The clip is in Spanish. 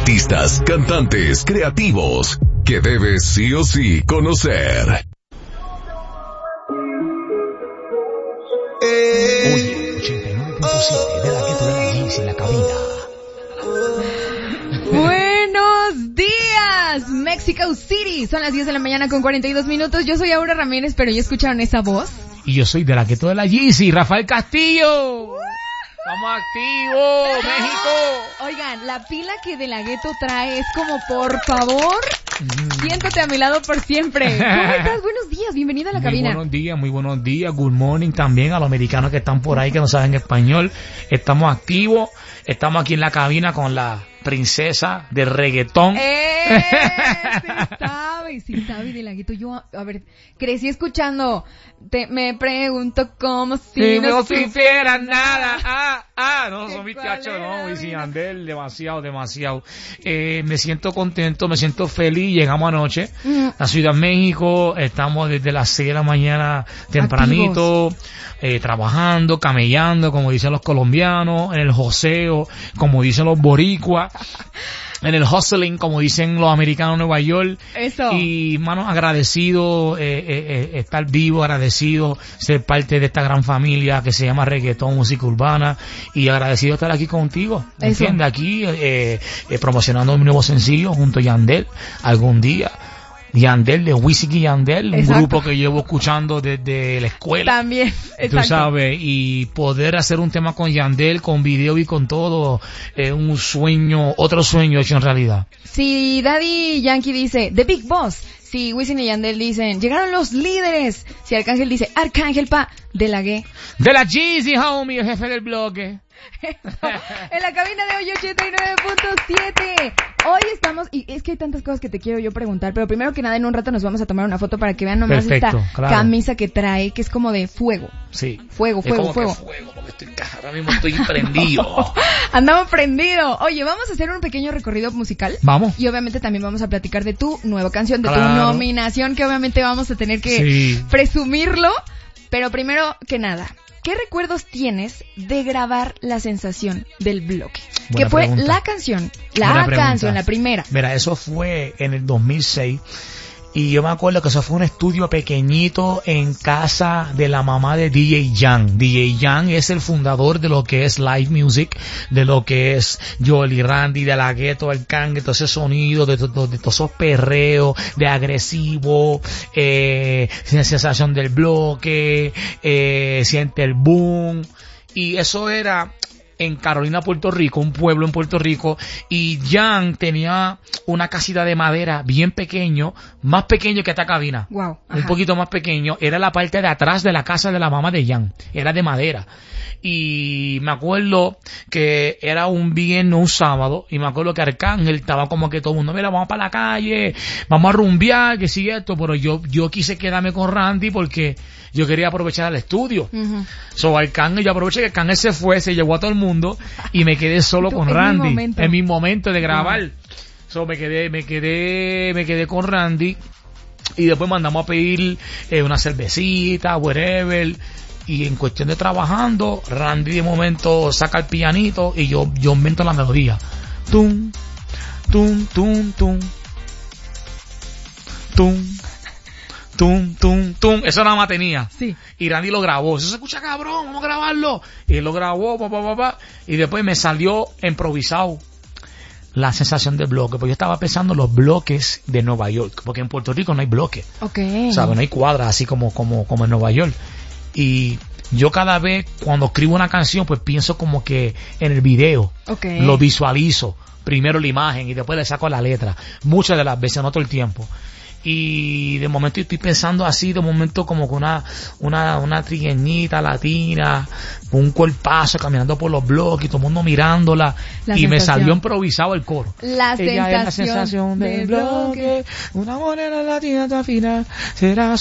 artistas, cantantes, creativos, que debes sí o sí conocer. Oye, 89.7 de la Ghetto de la Yeezy en la cabina. Buenos días, Mexico City. Son las 10 de la mañana con 42 minutos. Yo soy Aura Ramírez, pero ¿ya escucharon esa voz? Y yo soy de la Ghetto de la Yeezy, Rafael Castillo. ¡Estamos activos, México! Oigan, la pila que De La Ghetto trae es como, por favor, siéntate a mi lado por siempre. ¿Cómo estás? Buenos días, bienvenida a la cabina. Muy buenos días. Good morning también a los americanos que están por ahí, que no saben español. Estamos activos, estamos aquí en la cabina con la princesa del reggaetón. Sí sabe De La Ghetto. Yo, a ver, crecí escuchando, me pregunto como si no supiera nada. No, son mis cachos, no, Wisin y Yandel, demasiado. Me siento contento, me siento feliz. Llegamos anoche a Ciudad México, estamos desde las 6 de la mañana tempranito, trabajando, camellando, como dicen los colombianos, en el joseo, como dicen los boricuas. En el hustling, como dicen los americanos en Nueva York. Eso. Y, mano, agradecido, estar vivo, agradecido ser parte de esta gran familia que se llama Reggaetón, Música Urbana, y agradecido estar aquí contigo, ¿entiendes? Aquí, promocionando mi nuevo sencillo junto a Yandel, algún día. Yandel, de Wisin y Yandel, un grupo que llevo escuchando desde la escuela. También, exacto. Tú sabes, y poder hacer un tema con Yandel, con video y con todo, un sueño, otro sueño hecho en realidad. Sí, Daddy Yankee dice, The Big Boss. Si Wisin y Yandel dicen, llegaron los líderes. Si Arcángel dice, Arcángel pa, De La Ghetto. De la Yeezy, homie, el jefe del bloque. En la cabina de hoy 89.7. Hoy estamos, y es que hay tantas cosas que te quiero yo preguntar, pero primero que nada en un rato nos vamos a tomar una foto para que vean nomás esta camisa que trae, que es como de fuego. Sí. Fuego. Porque ahora mismo estoy prendido. Andamos prendido. Oye, vamos a hacer un pequeño recorrido musical. Vamos. Y obviamente también vamos a platicar de tu nueva canción, de tu nominación, que obviamente vamos a tener que presumirlo. Pero primero que nada, ¿qué recuerdos tienes de grabar La Sensación del Bloque? Que fue la canción, la primera. Mira, eso fue en el 2006. Y yo me acuerdo que eso fue un estudio pequeñito en casa de la mamá de DJ Jan. DJ Jan es el fundador de lo que es live music, de lo que es Joel y Randy, De La Ghetto, el Kang, de todo ese sonido, de todos esos perreos, de agresivo, sensación del bloque, siente el boom. Y eso era en Carolina, Puerto Rico, un pueblo en Puerto Rico, y Jan tenía una casita de madera bien pequeño, más pequeño que esta cabina. Wow. Un poquito más pequeño. Era la parte de atrás de la casa de la mamá de Jan. Era de madera. Y me acuerdo que era un viernes, un sábado, y me acuerdo que Arcángel estaba como que todo el mundo, mira, vamos para la calle, vamos a rumbear, que sí esto, pero yo quise quedarme con Randy porque yo quería aprovechar el estudio. So Arcángel, yo aproveché que Arcángel se fue, se llevó a todo el mundo, y me quedé solo con Randy. En mi momento de grabar. So me quedé con Randy, y después mandamos a pedir una cervecita, whatever. Y en cuestión de trabajando, Randy de momento saca el pianito y yo invento la melodía. Tum, tum, tum, tum. Tum, tum, tum, tum. Eso nada más tenía. Sí. Y Randy lo grabó. Eso se escucha cabrón, vamos a grabarlo. Y él lo grabó, y después me salió improvisado La Sensación del Bloque, porque yo estaba pensando en los bloques de Nueva York, porque en Puerto Rico no hay bloques. Okay. ¿Sabes? No hay cuadras así como en Nueva York. Y yo cada vez cuando escribo una canción, pues pienso como que en el video. Okay. Lo visualizo. Primero la imagen y después le saco la letra. Muchas de las veces, no todo el tiempo. Y de momento estoy pensando así, de momento como con una trigueñita latina, con un cuerpazo caminando por los bloques y todo el mundo mirándola. Y me salió improvisado el coro. Ella es la sensación del bloque, una morena latina tan fina, será